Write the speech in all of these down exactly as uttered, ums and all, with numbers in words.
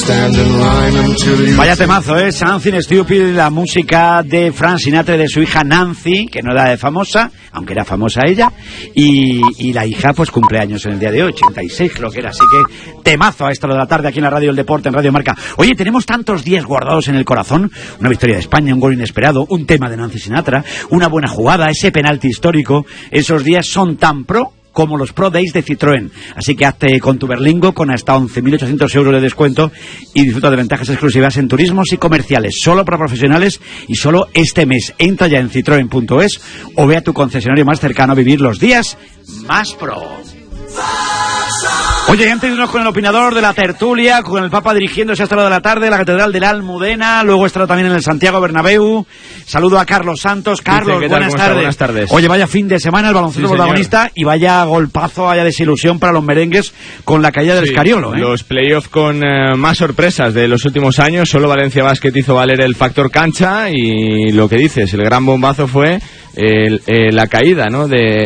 Vaya temazo, ¿eh? Something Stupid, la música de Frank Sinatra y de su hija Nancy, que no era de famosa, aunque era famosa ella, y, y la hija pues cumpleaños en el día de hoy, ochenta y seis creo que era, así que temazo a esta hora de la tarde aquí en la radio del deporte, en Radio Marca. Oye, tenemos tantos días guardados en el corazón, una victoria de España, un gol inesperado, un tema de Nancy Sinatra, una buena jugada, ese penalti histórico, esos días son tan pro como los Pro Days de Citroën. Así que hazte con tu Berlingo con hasta once mil ochocientos euros de descuento y disfruta de ventajas exclusivas en turismos y comerciales, solo para profesionales y solo este mes. Entra ya en citroen punto es o ve a tu concesionario más cercano a vivir los días más pro. Oye, antes de irnos con el opinador de la tertulia, con el Papa dirigiéndose hasta la de la tarde, la Catedral de la Almudena, luego estará también en el Santiago Bernabéu. Saludo a Carlos Santos. Carlos, Dice, buenas, tardes. buenas tardes. Oye, vaya fin de semana el baloncesto sí, protagonista y vaya golpazo, vaya desilusión para los merengues con la caída del sí, Escariolo, ¿eh? Los playoffs con eh, más sorpresas de los últimos años. Solo Valencia Basket hizo valer el factor cancha y lo que dices, el gran bombazo fue el, eh, la caída, ¿no? de...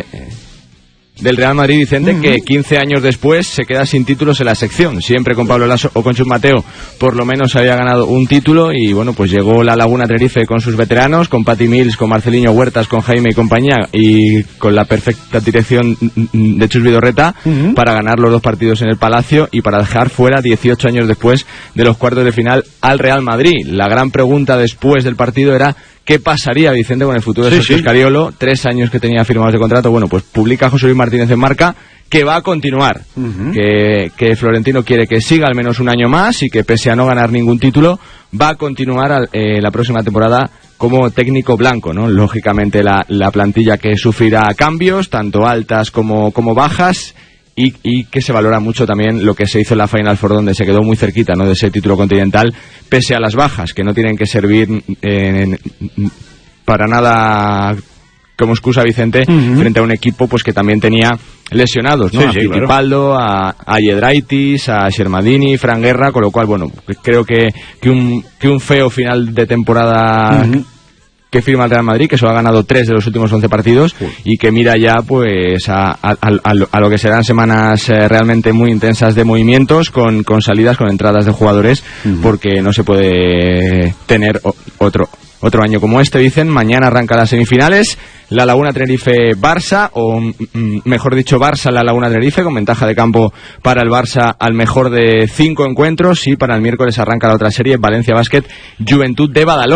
del Real Madrid, Vicente, uh-huh. que quince años después se queda sin títulos en la sección. Siempre con Pablo Laso o con Chus Mateo por lo menos había ganado un título y bueno, pues llegó la Laguna Tenerife con sus veteranos, con Patty Mills, con Marceliño Huertas, con Jaime y compañía y con la perfecta dirección de Chus Vidorreta uh-huh. para ganar los dos partidos en el Palacio y para dejar fuera dieciocho años después de los cuartos de final al Real Madrid. La gran pregunta después del partido era ¿qué pasaría, Vicente, con el futuro de sí, Sergio sí. Escariolo? Tres años que tenía firmados de contrato. Bueno, pues publica José Luis Martínez en Marca que va a continuar, uh-huh. que, que Florentino quiere que siga al menos un año más y que pese a no ganar ningún título, va a continuar eh, la próxima temporada como técnico blanco, ¿no? Lógicamente la, la plantilla que sufrirá cambios, tanto altas como, como bajas, y, y que se valora mucho también lo que se hizo en la Final Four, donde se quedó muy cerquita, ¿no?, de ese título continental, pese a las bajas, que no tienen que servir eh, para nada como excusa, Vicente, uh-huh. frente a un equipo pues que también tenía lesionados, ¿no? Sí, a sí, Fittipaldo, claro. a, a Yedraitis, a Shermadini, Fran Guerra, con lo cual, bueno, creo que, que, un, que un feo final de temporada... Uh-huh. que firma el Real Madrid, que solo ha ganado tres de los últimos once partidos uh. y que mira ya pues a, a, a, a lo que serán semanas eh, realmente muy intensas de movimientos, con, con salidas, con entradas de jugadores, uh-huh. porque no se puede tener o, otro otro año como este, dicen. Mañana arranca las semifinales, la Laguna Tenerife-Barça, o mm, mejor dicho, Barça-La Laguna Tenerife, con ventaja de campo para el Barça al mejor de cinco encuentros, y para el miércoles arranca la otra serie, Valencia Basket, Juventud de Badalona.